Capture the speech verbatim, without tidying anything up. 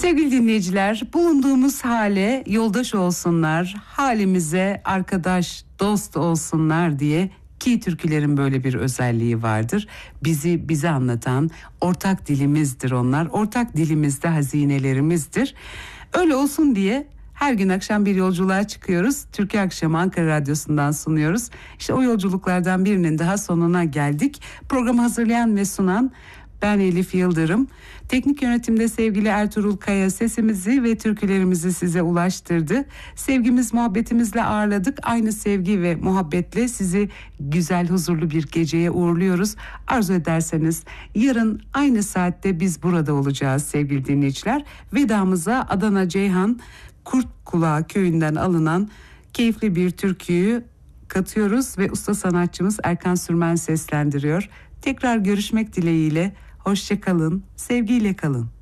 Sevgili dinleyiciler, bulunduğumuz hale yoldaş olsunlar, halimize arkadaş, dost olsunlar diye, ki türkülerin böyle bir özelliği vardır. Bizi bize anlatan ortak dilimizdir onlar. Ortak dilimizde hazinelerimizdir. Öyle olsun diye her gün akşam bir yolculuğa çıkıyoruz. Türkiye Akşamı Ankara Radyosu'ndan sunuyoruz. İşte o yolculuklardan birinin daha sonuna geldik. Programı hazırlayan ve sunan ben Elif Yıldırım. Teknik yönetimde sevgili Ertuğrul Kaya sesimizi ve türkülerimizi size ulaştırdı. Sevgimiz, muhabbetimizle ağırladık. Aynı sevgi ve muhabbetle sizi güzel, huzurlu bir geceye uğurluyoruz. Arzu ederseniz yarın aynı saatte biz burada olacağız sevgili dinleyiciler. Vedamıza Adana Ceyhan Kurt Kulağı köyünden alınan keyifli bir türküyü katıyoruz ve usta sanatçımız Erkan Sürmen seslendiriyor. Tekrar görüşmek dileğiyle. Hoşça kalın, sevgiyle kalın.